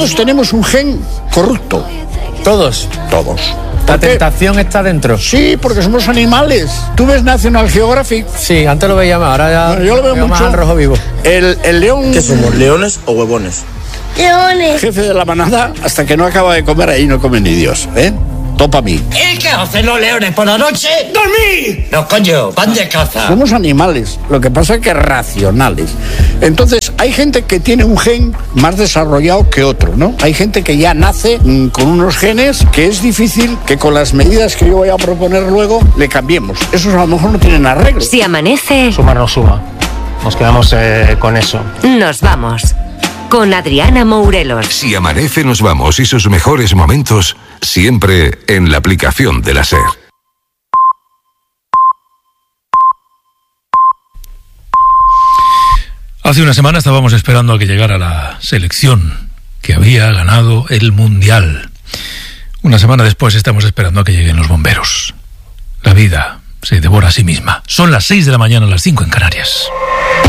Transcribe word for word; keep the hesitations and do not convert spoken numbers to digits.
todos tenemos un gen corrupto. ¿Todos? Todos. La tentación está dentro. Sí, porque somos animales. ¿Tú ves National Geographic? Sí, antes lo veía más, ahora ya bueno, yo lo veo, veo mucho. Más al rojo vivo. El, el león... ¿Qué somos, leones o huevones? Leones. Jefe de la manada, hasta que no acaba de comer, ahí no come ni Dios, ¿eh? Topa a mí. ¿Y qué hacen los leones por la noche? ¡Dormir! No, coño, van de caza. Somos animales, lo que pasa es que racionales. Entonces, hay gente que tiene un gen más desarrollado que otro, ¿no? Hay gente que ya nace mmm, con unos genes que es difícil que con las medidas que yo voy a proponer luego le cambiemos. Esos a lo mejor no tienen arreglo. Si amanece... Sumar no suma. Nos quedamos eh, con eso. Nos vamos. Con Adriana Mourelos. Si amanece nos vamos y sus mejores momentos siempre en la aplicación de la SER. Hace una semana estábamos esperando a que llegara la selección que había ganado el Mundial. Una semana después estamos esperando a que lleguen los bomberos. La vida se devora a sí misma. Son las seis de la mañana, las cinco en Canarias.